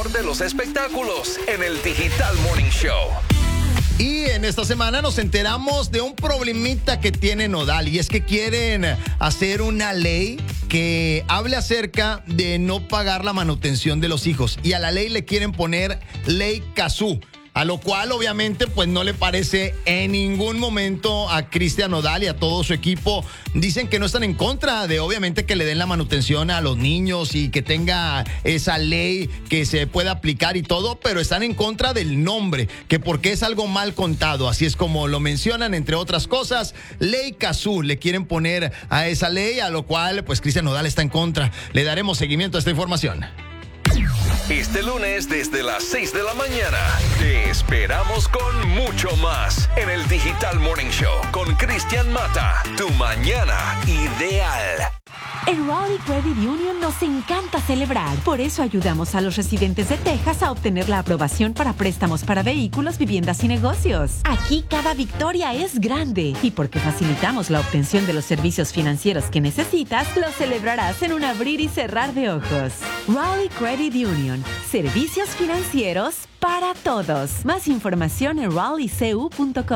mejor de los espectáculos en el Digital Morning Show. Y en esta semana nos enteramos de un problemita que tiene Nodal, y es que quieren hacer una ley que hable acerca de no pagar la manutención de los hijos, y a la ley le quieren poner Ley Cazzu. A lo cual, obviamente, pues no le parece en ningún momento a Cristian Nodal y a todo su equipo. Dicen que no están en contra de, obviamente, que le den la manutención a los niños y que tenga esa ley que se pueda aplicar y todo, pero están en contra del nombre, que porque es algo mal contado. Así es como lo mencionan, entre otras cosas. Ley Cazzu le quieren poner a esa ley, a lo cual, pues, Cristian Nodal está en contra. Le daremos seguimiento a esta información. Este lunes desde las 6 de la mañana te esperamos con mucho más en el Digital Morning Show con Cristian Mata, tu mañana ideal. En Raleigh Credit Union nos encanta celebrar. Por eso ayudamos a los residentes de Texas a obtener la aprobación para préstamos para vehículos, viviendas y negocios. Aquí cada victoria es grande. Y porque facilitamos la obtención de los servicios financieros que necesitas, lo celebrarás en un abrir y cerrar de ojos. Raleigh Credit Union. Servicios financieros para todos. Más información en raleighcu.com.